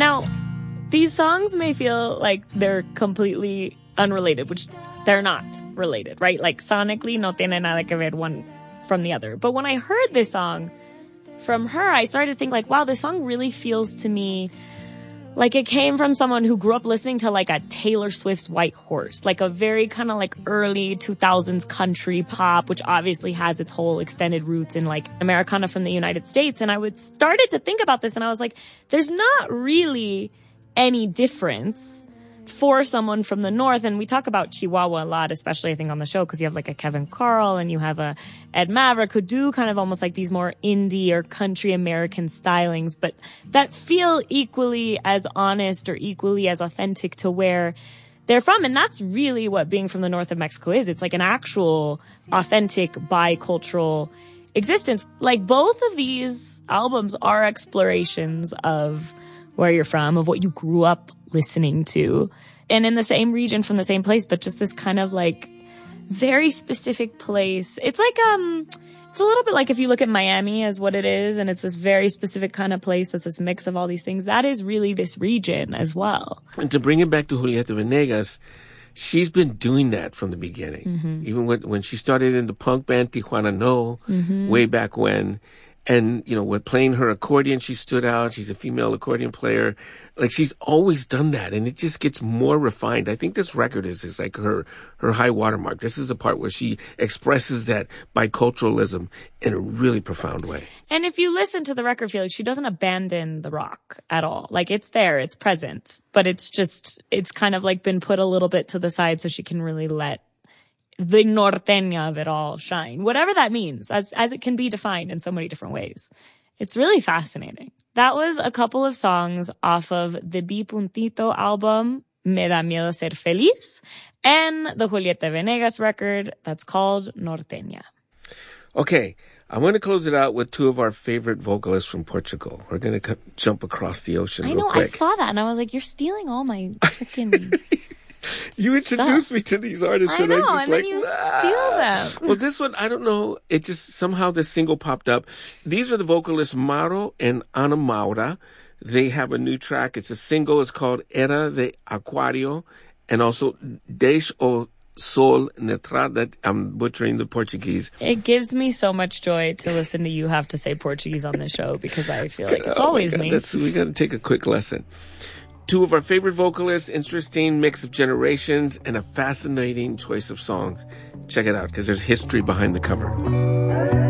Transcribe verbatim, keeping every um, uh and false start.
Now, these songs may feel like they're completely unrelated, which they're not related, right? Like sonically, no tiene nada que ver one from the other. But when I heard this song from her, I started to think like, wow, this song really feels to me like it came from someone who grew up listening to like a Taylor Swift's White Horse, like a very kind of like early two thousands country pop, which obviously has its whole extended roots in like Americana from the United States. And I would started to think about this and I was like, there's not really any difference for someone from the North. And we talk about Chihuahua a lot, especially I think on the show, because you have like a Kevin Carl and you have a Ed Maverick who do kind of almost like these more indie or country American stylings, but that feel equally as honest or equally as authentic to where they're from. And that's really what being from the north of Mexico is. It's like an actual authentic bicultural existence. Like both of these albums are explorations of where you're from, of what you grew up listening to, and in the same region from the same place, but just this kind of like very specific place. It's like, um, it's a little bit like if you look at Miami as what it is, and it's this very specific kind of place that's this mix of all these things. That is really this region as well. And to bring it back to Julieta Venegas, she's been doing that from the beginning. Mm-hmm. Even when, when she started in the punk band Tijuana No, mm-hmm. way back when. And, you know, with playing her accordion, she stood out. She's a female accordion player. Like, she's always done that. And it just gets more refined. I think this record is, is like her, her high watermark. This is the part where she expresses that biculturalism in a really profound way. And if you listen to the record, Felix, she doesn't abandon the rock at all. Like, it's there, it's present, but it's just, it's kind of like been put a little bit to the side so she can really let the norteña of it all shine, whatever that means, as as it can be defined in so many different ways. It's really fascinating. That was a couple of songs off of the B Puntito album, Me Da Miedo Ser Feliz, and the Julieta Venegas record that's called Norteña. Okay, I'm going to close it out with two of our favorite vocalists from Portugal. We're going to c- jump across the ocean I real know, quick. I saw that, and I was like, you're stealing all my freaking... You introduced stuff. me to these artists, I and know, I just and like, then you ah. steal them. Well, this one, I don't know. It just somehow this single popped up. These are the vocalists Mauro and Ana Maura. They have a new track. It's a single. It's called Era de Aquario, and also Deixe o Sol Netrar. That I'm butchering the Portuguese. It gives me so much joy to listen to you have to say Portuguese on the show because I feel like it's oh always God, me. That's, we got to take a quick lesson. Two of our favorite vocalists, interesting mix of generations, and a fascinating choice of songs. Check it out, because there's history behind the cover.